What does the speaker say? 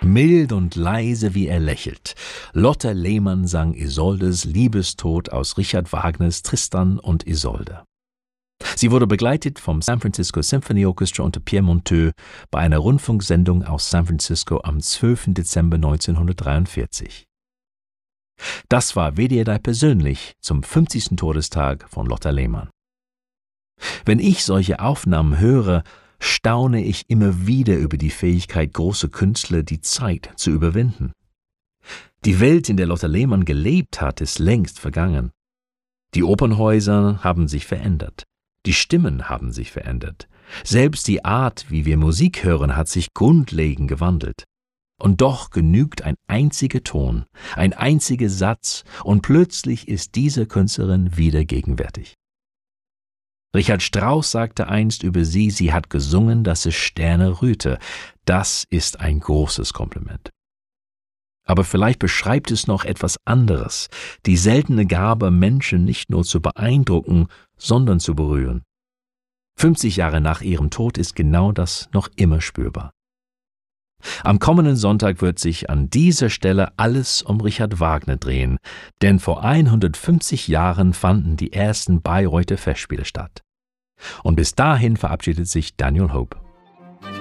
Mild und leise, wie er lächelt. Lotte Lehmann sang Isoldes Liebestod aus Richard Wagners Tristan und Isolde. Sie wurde begleitet vom San Francisco Symphony Orchestra unter Pierre Monteux bei einer Rundfunksendung aus San Francisco am 12. Dezember 1943. Das war WDR 3 persönlich zum 50. Todestag von Lotte Lehmann. Wenn ich solche Aufnahmen höre, staune ich immer wieder über die Fähigkeit großer Künstler, die Zeit zu überwinden. Die Welt, in der Lotte Lehmann gelebt hat, ist längst vergangen. Die Opernhäuser haben sich verändert. Die Stimmen haben sich verändert. Selbst die Art, wie wir Musik hören, hat sich grundlegend gewandelt. Und doch genügt ein einziger Ton, ein einziger Satz, und plötzlich ist diese Künstlerin wieder gegenwärtig. Richard Strauss sagte einst über sie, sie hat gesungen, dass es Sterne rührte. Das ist ein großes Kompliment. Aber vielleicht beschreibt es noch etwas anderes, die seltene Gabe, Menschen nicht nur zu beeindrucken, sondern zu berühren. 50 Jahre nach ihrem Tod ist genau das noch immer spürbar. Am kommenden Sonntag wird sich an dieser Stelle alles um Richard Wagner drehen, denn vor 150 Jahren fanden die ersten Bayreuther Festspiele statt. Und bis dahin verabschiedet sich Daniel Hope.